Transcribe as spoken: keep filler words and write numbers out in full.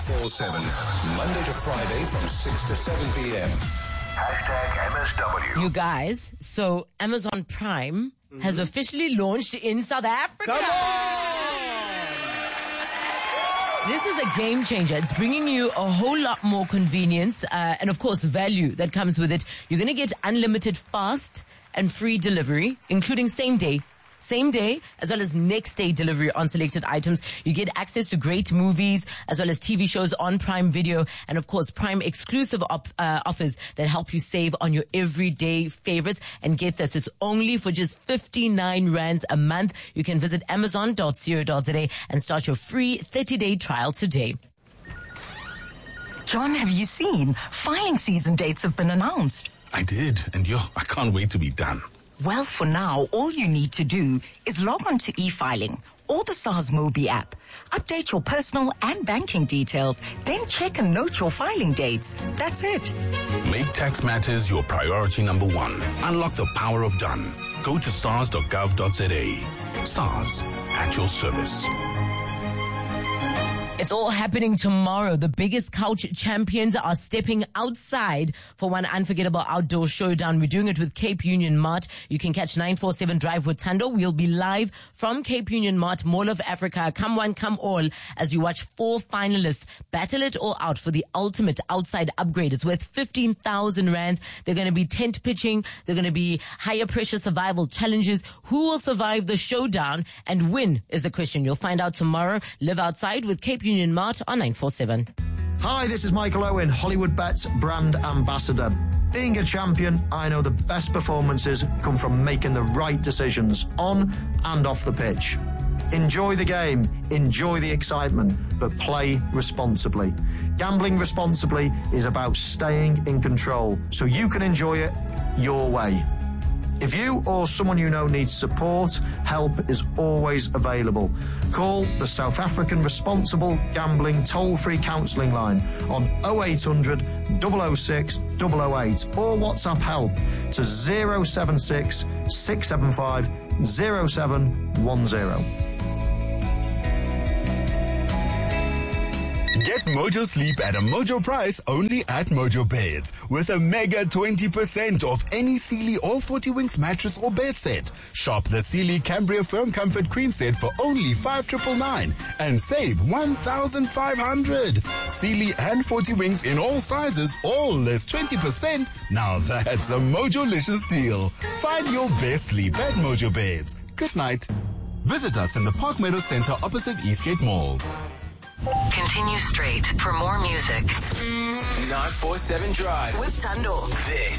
four seven. Monday to Friday from six to seven p.m. Hashtag M S W. You guys, so Amazon Prime mm-hmm. has officially launched in South Africa. Come on! This is a game changer. It's bringing you a whole lot more convenience uh, and, of course, value that comes with it. You're going to get unlimited fast and free delivery, including same day. Same day, as well as next day delivery on selected items. You get access to great movies, as well as T V shows on Prime Video, and of course, Prime exclusive op- uh, offers that help you save on your everyday favorites. And get this, it's only for just fifty-nine rands a month. You can visit amazon dot co dot za and start your free thirty-day trial today. John, have you seen? Filing season dates have been announced. I did, and yo, I can't wait to be done. Well, for now, all you need to do is log on to e-filing or the SARS Mobi app. Update your personal and banking details, then check and note your filing dates. That's it. Make tax matters your priority number one. Unlock the power of done. Go to sars dot gov dot za. SARS, at your service. It's all happening tomorrow. The biggest couch champions are stepping outside for one unforgettable outdoor showdown. We're doing it with Cape Union Mart. You can catch nine four seven Drive with Tando. We'll be live from Cape Union Mart, Mall of Africa. Come one, come all, as you watch four finalists battle it all out for the ultimate outside upgrade. It's worth fifteen thousand rands. They're going to be tent pitching. They're going to be higher pressure survival challenges. Who will survive the showdown and win is the question. You'll find out tomorrow. Live outside with Cape Union Mart on nine four seven. Hi, this is Michael Owen, Hollywood Bets brand ambassador. Being a champion, I know the best performances come from making the right decisions on and off the pitch. Enjoy the game, enjoy the excitement, but play responsibly. Gambling responsibly is about staying in control so you can enjoy it your way. If you or someone you know needs support, help is always available. Call the South African Responsible Gambling Toll-Free Counselling Line on oh eight hundred, double oh six, double oh eight or WhatsApp help to zero seven six, six seven five, zero seven one zero. Get Mojo Sleep at a Mojo price only at Mojo Beds with a mega twenty percent off any Sealy All forty Winks mattress or bed set. Shop the Sealy Cambria Firm Comfort Queen set for only five thousand nine hundred ninety-nine and save one thousand five hundred. Sealy and forty Winks in all sizes, all less twenty percent. Now that's a Mojo-licious deal. Find your best sleep at Mojo Beds. Good night. Visit us in the Park Meadow Center opposite Eastgate Mall. Continue straight for more music. nine four seven Drive with Tando. This